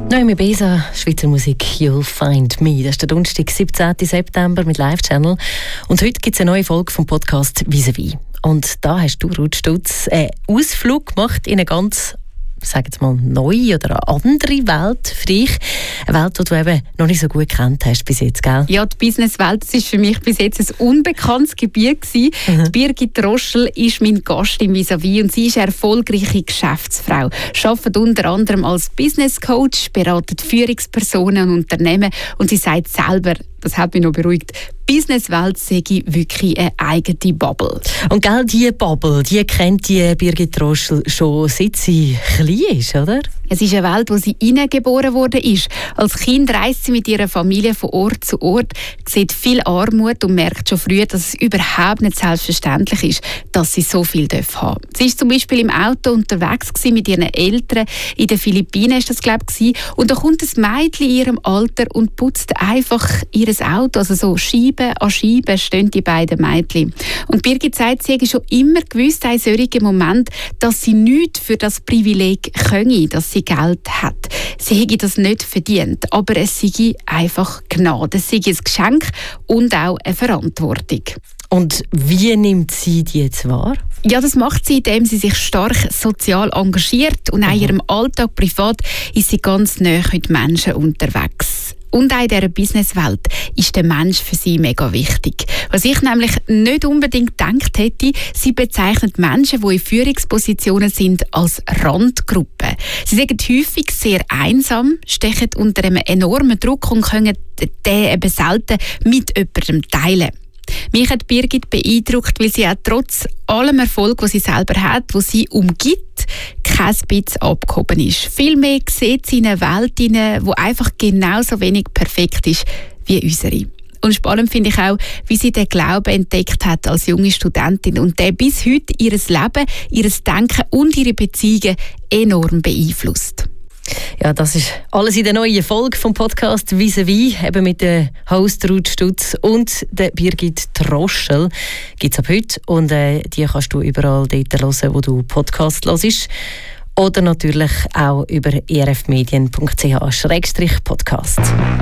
Noemi Besa, Schweizer Musik «You'll Find Me». Das ist der Donnerstag, 17. September mit Live-Channel. Und heute gibt es eine neue Folge vom Podcast «Vis-à-vis». Und da hast du, Ruth Stutz, einen Ausflug gemacht in eine ganz, sag jetzt mal, neue oder eine andere Welt für dich. Eine Welt, die du eben noch nicht so gut gekannt hast bis jetzt, gell? Ja, die Businesswelt, das ist für mich bis jetzt ein unbekanntes Gebiet gewesen. Die Birgit Roschel ist mein Gast im Vis-à-vis und sie ist eine erfolgreiche Geschäftsfrau. Arbeitet unter anderem als Business Coach, beratet Führungspersonen und Unternehmen und sie sagt selber, das hat mich noch beruhigt, die Businesswelt sei wirklich eine eigene Bubble. Und gell, diese Bubble, die kennt die Birgit Roschel schon seit sie klein ist, oder? Es ist eine Welt, wo sie hineingeboren worden ist. Als Kind reist sie mit ihrer Familie von Ort zu Ort, sieht viel Armut und merkt schon früh, dass es überhaupt nicht selbstverständlich ist, dass sie so viel haben darf. Sie war zum Beispiel im Auto unterwegs mit ihren Eltern. In den Philippinen ist das, glaube ich. Und da kommt ein Mädchen in ihrem Alter und putzt einfach ihr Auto. Also so Scheibe an Scheibe stehen die beiden Mädchen. Und Birgit sagt, sie hätte schon immer gewusst, in solchen Moment, dass sie nichts für das Privileg könne, dass sie Geld hat. Sie hätte das nicht verdient, aber es sei einfach Gnade. Es sei ein Geschenk und auch eine Verantwortung. Und wie nimmt sie die jetzt wahr? Ja, das macht sie, indem sie sich stark sozial engagiert und auch in ihrem Alltag privat ist sie ganz nahe mit Menschen unterwegs. Und auch in dieser Businesswelt ist der Mensch für sie mega wichtig. Was ich nämlich nicht unbedingt gedacht hätte, sie bezeichnet Menschen, die in Führungspositionen sind, als Randgruppe. Sie sind häufig sehr einsam, stechen unter einem enormen Druck und können den eben selten mit jemandem teilen. Mich hat Birgit beeindruckt, weil sie auch trotz allem Erfolg, den sie selber hat, wo sie umgibt, kein bisschen abgehoben ist. Vielmehr sieht sie in eine Welt hinein, die einfach genauso wenig perfekt ist wie unsere. Und spannend finde ich auch, wie sie den Glauben entdeckt hat als junge Studentin und der bis heute ihr Leben, ihr Denken und ihre Beziehungen enorm beeinflusst. Ja, das ist alles in der neuen Folge vom Podcast «Vis-à-vis», eben mit der Host Ruth Stutz und der Birgit Roschel. Gibt es ab heute und die kannst du überall dort hören, wo du Podcast hörst. Oder natürlich auch über erfmedien.ch/podcast.